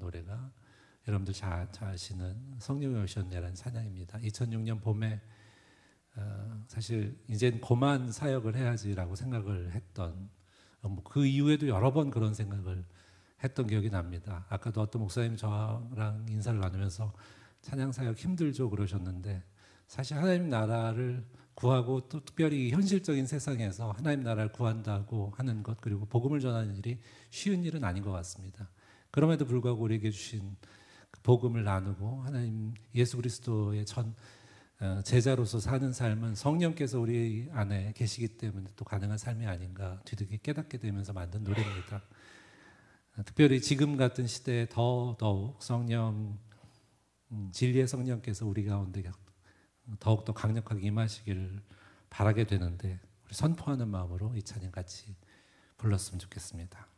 노래가 여러분들 잘 아시는 성령이 오셨네라는 찬양입니다. 2006년 봄에 사실 이젠 그만 사역을 해야지라고 생각을 했던, 그 이후에도 여러 번 그런 생각을 했던 기억이 납니다. 아까도 어떤 목사님 저랑 인사를 나누면서 찬양 사역 힘들죠 그러셨는데, 사실 하나님 나라를 구하고 또 특별히 현실적인 세상에서 하나님 나라를 구한다고 하는 것, 그리고 복음을 전하는 일이 쉬운 일은 아닌 것 같습니다. 그럼에도 불구하고 우리에게 주신 그 복음을 나누고 하나님 예수 그리스도의 제자로서 사는 삶은 성령께서 우리 안에 계시기 때문에 또 가능한 삶이 아닌가 뒤늦게 깨닫게 되면서 만든 노래입니다. 특별히 지금 같은 시대에 더더욱 성령, 진리의 성령께서 우리 가운데 더욱더 강력하게 임하시기를 바라게 되는데, 우리 선포하는 마음으로 이 찬양 같이 불렀으면 좋겠습니다.